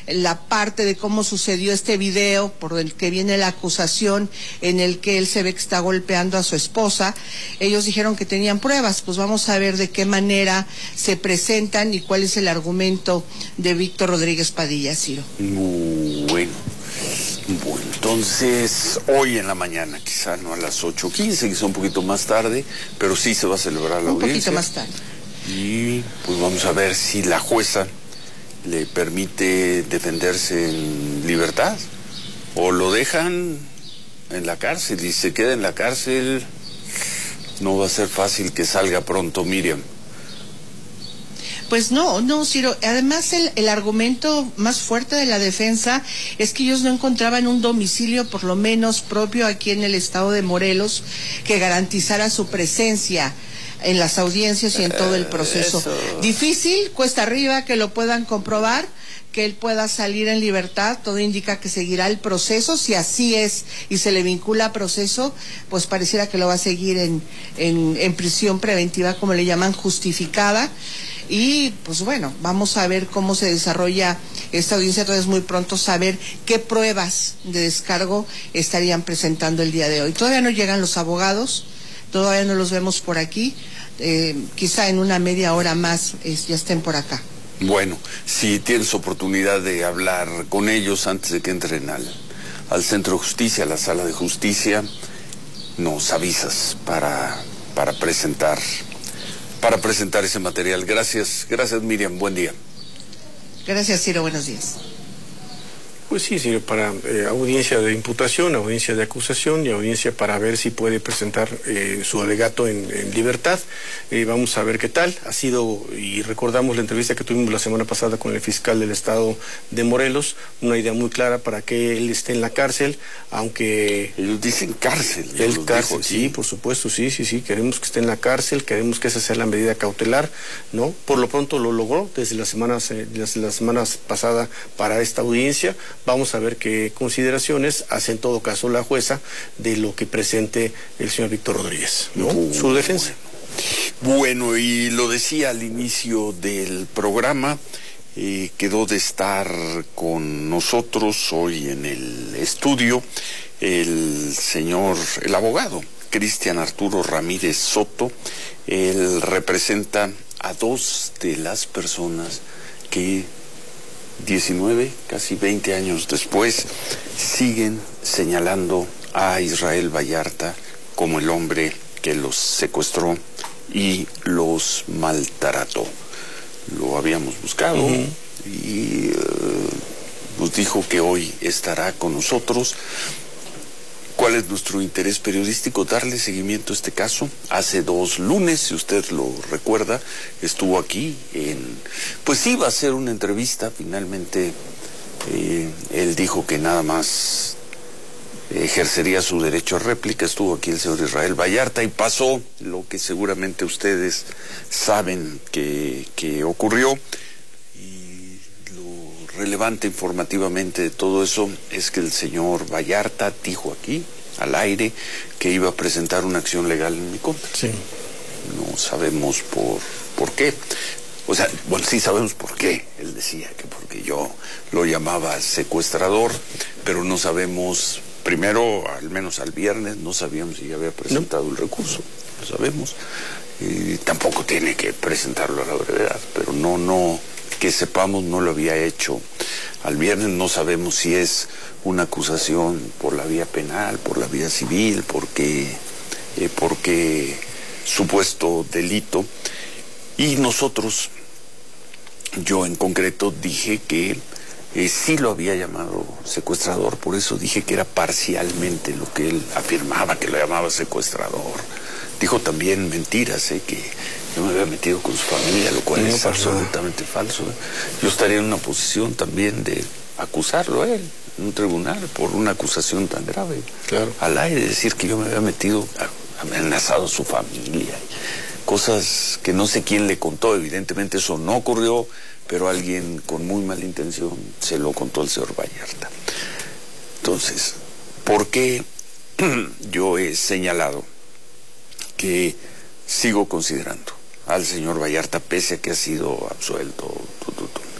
la parte de cómo sucedió este video por el que viene la acusación en el que él se ve que está golpeando a su esposa. Ellos dijeron que tenían pruebas, pues vamos a ver de qué manera se presentan y cuál es el argumento de Víctor Rodríguez Padilla, Ciro. Bueno, entonces hoy en la mañana, quizá no a las 8:15, quizá un poquito más tarde, pero sí se va a celebrar la audiencia. Un poquito más tarde. Y pues vamos a ver si la jueza le permite defenderse en libertad o lo dejan en la cárcel y se queda en la cárcel. No va a ser fácil que salga pronto, Miriam. Pues no, Ciro. Además, el argumento más fuerte de la defensa es que ellos no encontraban un domicilio, por lo menos propio aquí en el estado de Morelos, que garantizara su presencia en las audiencias y en todo el proceso. Difícil, cuesta arriba que lo puedan comprobar, que él pueda salir en libertad. Todo indica que seguirá el proceso. Si así es y se le vincula a proceso, pues pareciera que lo va a seguir en prisión preventiva, como le llaman, justificada. Y pues bueno, vamos a ver cómo se desarrolla esta audiencia. Todavía es muy pronto saber qué pruebas de descargo estarían presentando el día de hoy. Todavía no llegan los abogados, todavía no los vemos por aquí. Quizá en una media hora más ya estén por acá. Bueno, si tienes oportunidad de hablar con ellos antes de que entren al Centro de Justicia, a la Sala de Justicia, nos avisas para presentar ese material. Gracias Miriam, buen día. Gracias, Ciro, buenos días. Pues sí, señor, para audiencia de imputación, audiencia de acusación y audiencia para ver si puede presentar su alegato en libertad. Vamos a ver qué tal. Ha sido, y recordamos la entrevista que tuvimos la semana pasada con el fiscal del estado de Morelos, una idea muy clara para que él esté en la cárcel, aunque... Ellos dicen cárcel. El cárcel, sí, por supuesto, sí, queremos que esté en la cárcel, queremos que esa sea la medida cautelar, ¿no? Por lo pronto lo logró desde las semanas pasadas para esta audiencia. Vamos a ver qué consideraciones hace en todo caso la jueza de lo que presente el señor Víctor Rodríguez, ¿no? Su defensa. Bueno, y lo decía al inicio del programa, quedó de estar con nosotros hoy en el estudio el abogado Cristian Arturo Ramírez Soto. Él representa a dos de las personas que 19, casi 20 años después, siguen señalando a Israel Vallarta como el hombre que los secuestró y los maltrató. Lo habíamos buscado y nos dijo que hoy estará con nosotros. ¿Cuál es nuestro interés periodístico? Darle seguimiento a este caso. Hace 2 lunes, si usted lo recuerda, estuvo aquí pues iba a hacer una entrevista. Finalmente él dijo que nada más ejercería su derecho a réplica. Estuvo aquí el señor Israel Vallarta y pasó lo que seguramente ustedes saben que ocurrió. Y lo relevante informativamente de todo eso es que el señor Vallarta dijo aquí al aire que iba a presentar una acción legal en mi contra. Sí. No sabemos por qué. O sea, bueno, sí sabemos por qué. Él decía que porque yo lo llamaba secuestrador, pero no sabemos, primero, al menos al viernes, no sabíamos si ya había presentado el recurso. No sabemos. Y tampoco tiene que presentarlo a la brevedad, pero no, que sepamos, no lo había hecho al viernes. No sabemos si es una acusación por la vía penal, por la vía civil, porque supuesto delito. Y nosotros, yo en concreto dije que sí lo había llamado secuestrador, por eso dije que era parcialmente lo que él afirmaba, que lo llamaba secuestrador. Dijo también mentiras, que yo me había metido con su familia, lo cual es absolutamente falso. Yo estaría en una posición también de acusarlo a él en un tribunal por una acusación tan grave. Claro. Al aire, decir que yo me había metido, amenazado a su familia. Cosas que no sé quién le contó. Evidentemente eso no ocurrió, pero alguien con muy mala intención se lo contó al señor Vallarta. Entonces, ¿por qué yo he señalado que sigo considerando al señor Vallarta, pese a que ha sido absuelto?